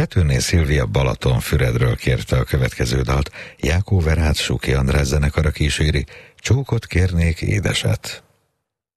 Petőné Szilvia Balatonfüredről kérte a következő dalt. Jákó Verác, Suki András zenekara kíséri. Csókot kérnék, édeset.